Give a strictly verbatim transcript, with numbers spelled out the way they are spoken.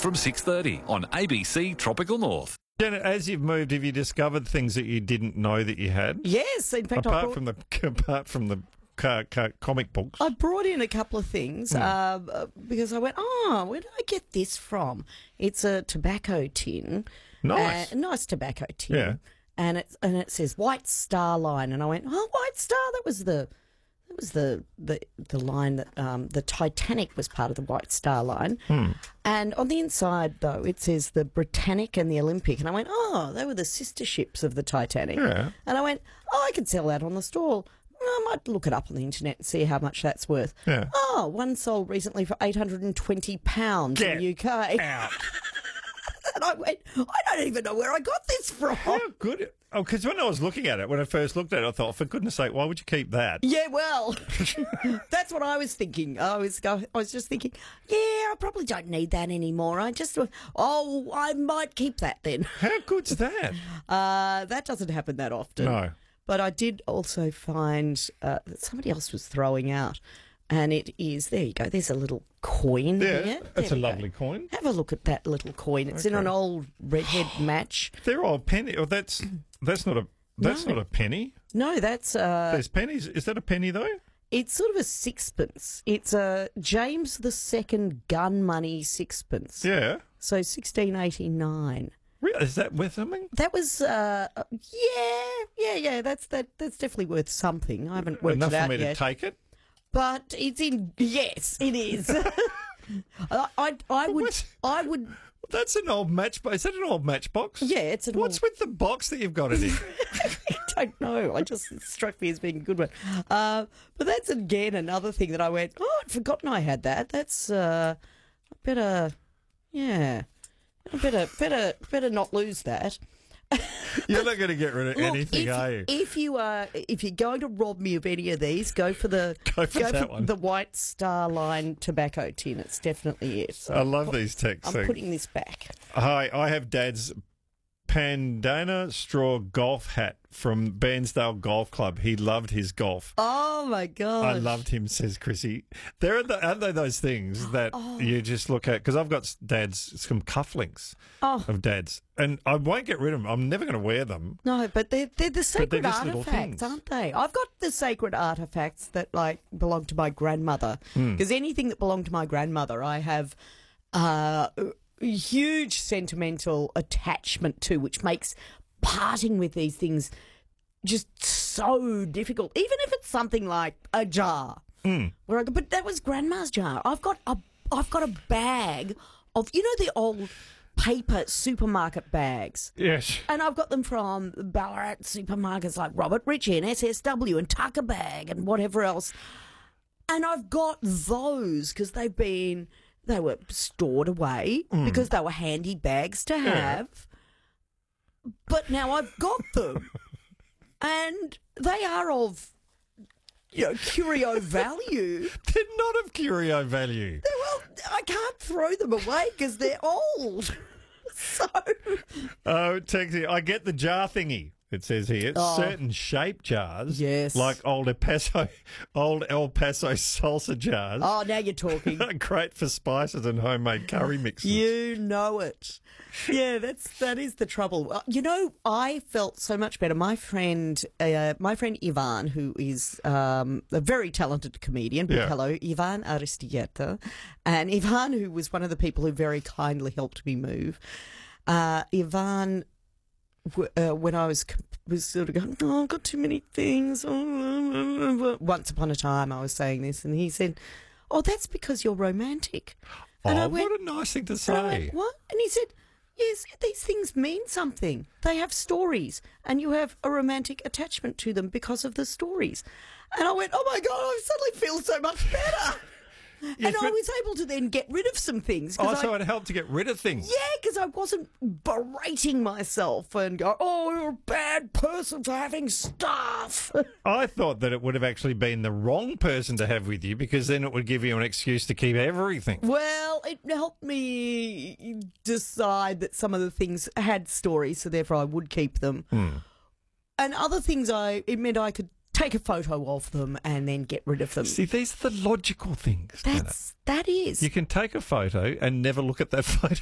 from six thirty on A B C Tropical North. Jenna, as you've moved, have you discovered things that you didn't know that you had? Yes, in fact, I apart brought, from the apart from the ca- ca- comic books. I brought in a couple of things Hmm. uh, because I went, oh, where did I get this from? It's a tobacco tin. Nice. Uh, nice tobacco tin. Yeah. And it, and it says White Star Line. And I went, oh, White Star, that was the... That was the, the, the line that um, the Titanic was part of the White Star Line. Hmm. And on the inside, though, it says the Britannic and the Olympic. And I went, oh, they were the sister ships of the Titanic. Yeah. And I went, oh, I could sell that on the stall. I might look it up on the internet and see how much that's worth. Yeah. Oh, one sold recently for eight hundred twenty pounds in Get the U K. out. And I went, I don't even know where I got this from. How good. Oh, because when I was looking at it, when I first looked at it, I thought, for goodness sake, why would you keep that? Yeah, well, that's what I was thinking. I was go, I was just thinking, yeah, I probably don't need that anymore. I just, oh, I might keep that then. How good's that? Uh, that doesn't happen that often. No. But I did also find uh, that somebody else was throwing out, and it is, there you go, there's a little coin Yeah, here. that's There a we go. lovely coin. Have a look at that little coin. It's in Okay. an old redhead match. They're all penny. Oh, that's that's not a that's No. not a penny. No, that's uh, There's pennies. Is that a penny though? it's sort of a sixpence. It's a James the Second gun money sixpence. Yeah. So sixteen eighty-nine. Really? Is that worth something? That was uh, yeah, yeah, yeah. That's that. That's definitely worth something. I haven't worked Enough it for out me yet. to take it. But it's in. Yes, it is. I, I, I would. What? I would. That's an old matchbox. Is that an old matchbox? Yeah, it's an. What's with the box that you've got it in? I don't know. I just it struck me as being a good one. Uh, but that's again another thing that I went. Oh, I'd forgotten I had that. That's uh, better. Yeah, I better better better not lose that. You're not going to get rid of Look, anything, if, are you? if you are, if you're going to rob me of any of these, go for the Go for that one. the White Star Line tobacco tin. It's definitely it. So I love these texts. I'm things. putting this back. Hi, I have Dad's Pandana straw golf hat from Bairnsdale Golf Club. He loved his golf. Oh my god! I loved him, says Chrissy. There are the, aren't they those things that you just look at? Because I've got Dad's some cufflinks Oh. of Dad's, and I won't get rid of them. I'm never going to wear them. No, but they're they're the sacred just little artifacts, things. aren't they? I've got the sacred artifacts that like belong to my grandmother. Hmm. Because anything that belonged to my grandmother, I have uh, a huge sentimental attachment to, which makes parting with these things just so difficult. Even if it's something like a jar, Hmm. where I go, but that was grandma's jar. I've got a I've got a bag of, you know, the old paper supermarket bags. Yes. And I've got them from Ballarat supermarkets like Robert Ritchie and S S W and Tucker Bag and whatever else. And I've got those because they've been, they were stored away because they were handy bags to have. But now I've got them. And they are of, you know, curio value. They're not of curio value. Well, I can't throw them away because they're old. So, Oh, Texie, I get the jar thingy. It says here, Oh. certain shape jars, Yes. like old El Paso, old El Paso salsa jars, oh, now you're talking. are great for spices and homemade curry mixes. You know it. Yeah, that's that is the trouble. Uh, You know, I felt so much better. My friend, uh, my friend Ivan, who is um, a very talented comedian. Big Yeah. hello, Ivan Aristieta, and Ivan, who was one of the people who very kindly helped me move. Uh, Ivan. w- Uh, when I was c- was sort of going, oh, I've got too many things. Oh, once upon a time, I was saying this, and he said, "Oh, that's because you're romantic." And Oh, I went, what a nice thing to and I went, say. what? And he said, yes, these things mean something. They have stories, and you have a romantic attachment to them because of the stories. And I went, oh my God, I suddenly feel so much better. Yes, and I but- was able to then get rid of some things. 'cause Oh, so I, it helped to get rid of things. yeah, because I wasn't berating myself and go, oh, you're a bad person for having stuff. I thought that it would have actually been the wrong person to have with you because then it would give you an excuse to keep everything. Well, it helped me decide that some of the things had stories, so therefore I would keep them. Hmm. And other things, I it meant I could take a photo of them and then get rid of them. See, these are the logical things. Dana. That's that is. You can take a photo and never look at that photo